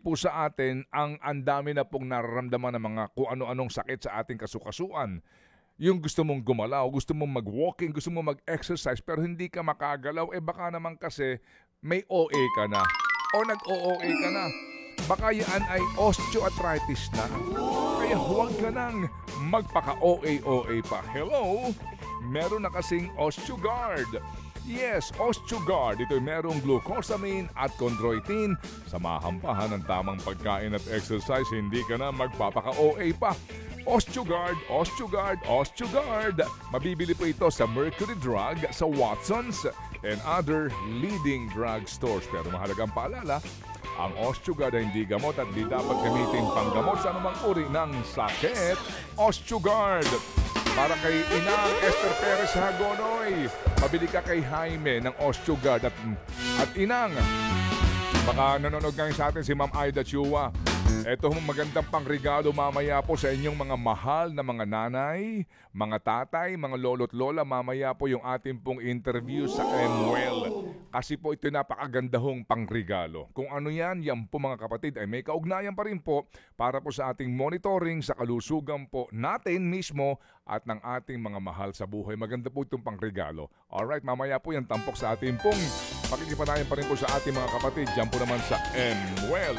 po sa atin ang andami na pong nararamdaman ng mga kung ano-anong sakit sa ating kasukasuan. Yung gusto mong gumalaw, gusto mong mag-walking, gusto mong mag-exercise pero hindi ka makagalaw, baka naman kasi may OA ka na o nag-OA ka na. Baka yan ay osteoarthritis na. Kaya huwag ka nang magpaka-OA pa. Hello? Meron na kasing OsteoGuard. Yes, OsteoGuard. Ito'y merong glucosamine at chondroitin. Sa mahampahan ng tamang pagkain at exercise, hindi ka na magpapaka-OA pa. OsteoGuard, OsteoGuard, OsteoGuard. Mabibili po ito sa Mercury Drug, sa Watson's, and other leading drug stores. Pero mahalagang paalala, ang OsteoGuard ay hindi gamot at di dapat gamitin panggamot sa anumang uri ng sakit. OsteoGuard. Para kay Inang Esther Perez Hagonoy, pabili ka kay Jaime ng OsteoGuard at Inang. Baka nanonood ngayon sa atin si Ma'am Aida Chua. Ito magandang pangregalo mamaya po sa inyong mga mahal na mga nanay, mga tatay, mga lolo't lola. Mamaya po yung ating pong interview sa MWell. Kasi po ito napakaganda hong pangregalo. Kung ano yan po mga kapatid ay may kaugnayan pa rin po para po sa ating monitoring sa kalusugan po natin mismo at ng ating mga mahal sa buhay. Maganda po itong pangregalo. Alright, mamaya po yung tampok sa ating pong pakikipanayan pa rin po sa ating mga kapatid. Diyan po naman sa MWell.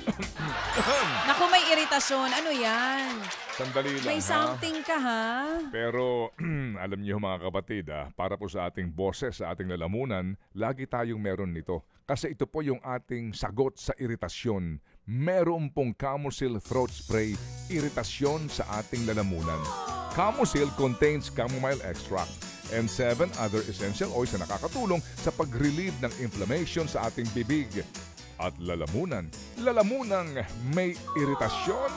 Naku, may iritasyon. Ano yan? Sandali lang, may something ka, ha? Pero, alam niyo mga kapatid, para po sa ating boses, sa ating lalamunan, lagi tayong meron nito. Kasi ito po yung ating sagot sa iritasyon. Meron pong Camosil Throat Spray, iritasyon sa ating lalamunan. Camosil contains chamomile extract and 7 other essential oils na nakakatulong sa pag-relieve ng inflammation sa ating bibig. At lalamunan, lalamunang may iritasyon?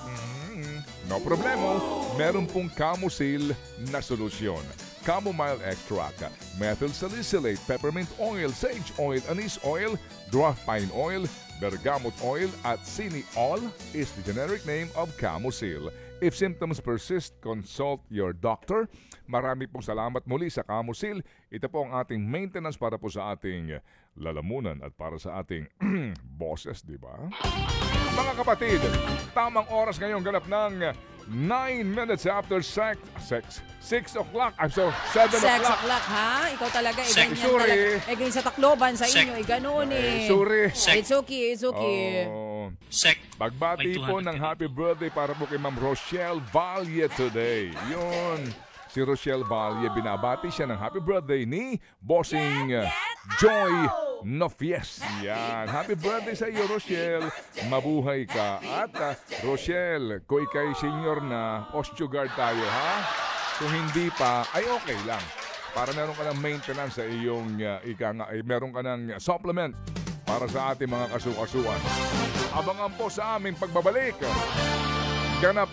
No problemo, meron pong Camosil na solusyon. Chamomile extract, methyl salicylate, peppermint oil, sage oil, anise oil, dwarf pine oil, bergamot oil at cineol is the generic name of Camosil. If symptoms persist, consult your doctor. Marami pong salamat muli sa Camosil. Ito po ang ating maintenance para po sa ating lalamunan at para sa ating bosses, di ba? Mga kapatid, tamang oras ngayong ganap ng 9 minutes after 6 o'clock. I'm sorry, 7 o'clock. 6 o'clock, ha? Ikaw talaga, ganyan sorry. talaga. Ganyan sa Tacloban sa inyo, ganoon Sorry. It's okay, it's okay. Pagbati po ng happy birthday para po kay Ma'am Rochelle Valle today. Yun. Si Rochelle Valle, binabati siya ng happy birthday ni Bossing Joy Nofies. Yan. Happy birthday sa iyo, Rochelle. Mabuhay ka. At Rochelle, kung ikay senior na, OsteoGuard tayo, ha? Kung hindi pa, ay okay lang. Para meron ka ng maintenance sa iyong meron ka ng supplement para sa ating mga kasukasuan. Abangan po sa aming pagbabalik. Ganap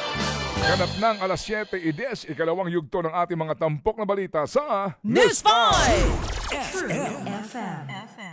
ng alas 7:10, ikalawang yugto ng ating mga tampok na balita sa News 5! FM.